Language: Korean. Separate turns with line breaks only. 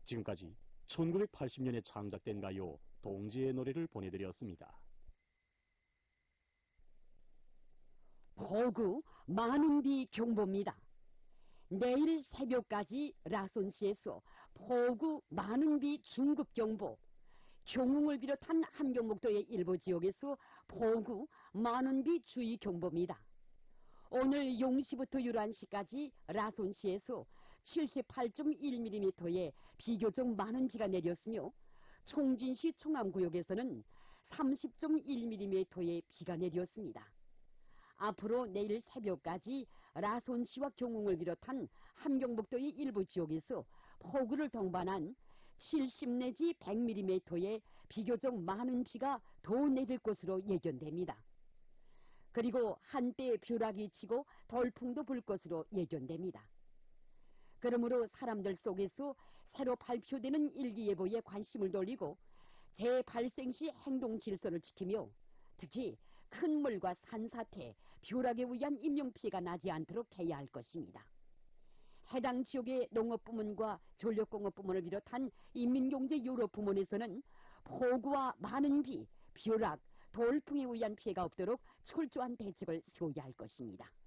지금까지 1980년에 창작된 가요 동지의 노래를 보내드렸습니다.
폭우 많은 비 경보입니다. 내일 새벽까지 라손시에서 폭우 많은 비 중급경보, 경웅을 비롯한 함경북도의 일부 지역에서 폭우 많은 비 주의경보입니다. 오늘 0시부터 11시까지 라손시에서 78.1mm의 비교적 많은 비가 내렸으며 총진시 청암구역에서는 30.1mm의 비가 내렸습니다. 앞으로 내일 새벽까지 라손시와 경웅을 비롯한 함경북도의 일부 지역에서 폭우를 동반한 70 내지 100mm의 비교적 많은 비가 더 내릴 것으로 예견됩니다. 그리고 한때 벼락이 치고 돌풍도 불 것으로 예견됩니다. 그러므로 사람들 속에서 새로 발표되는 일기예보에 관심을 돌리고 재발생 시 행동 질서를 지키며 특히 큰 물과 산사태, 벼락에 의한 인명피해가 나지 않도록 해야 할 것입니다. 해당 지역의 농업부문과 전력공업부문을 비롯한 인민경제 여러 부문에서는 폭우와 많은 비, 벼락, 돌풍에 의한 피해가 없도록 철저한 대책을 세워야 할 것입니다.